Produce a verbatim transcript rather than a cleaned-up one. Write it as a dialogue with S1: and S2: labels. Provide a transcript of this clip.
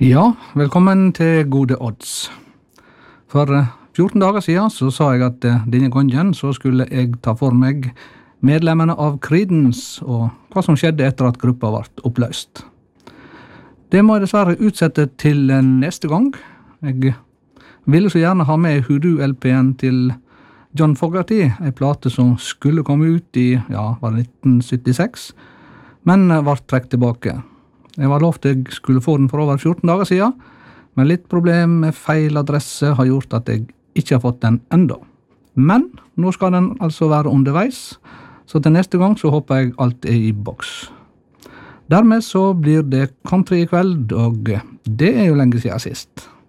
S1: Ja, velkommen til Gode Odds. For fjorten dager siden så sa jeg at denne gangen så skulle jeg ta for meg medlemmene av Creedence og hva som skjedde etter at gruppa ble oppløst. Det må jeg dessverre utsette til neste gang. Jeg ville så gjerne ha med Hoodoo-L P-en til John Fogerty, en plate som skulle komme ut i, ja, var det nitten syttiseks, men ble trekt tilbake. Jeg var lovt jeg skulle få den for over fjorten dager siden, men litt problem med feil adresse har gjort at jeg ikke har fått den enda. Men nå skal den altså være underveis, så til neste gang så håper jeg alt er i boks. Dermed så blir det country i kveld, og det er jo lenge siden sist.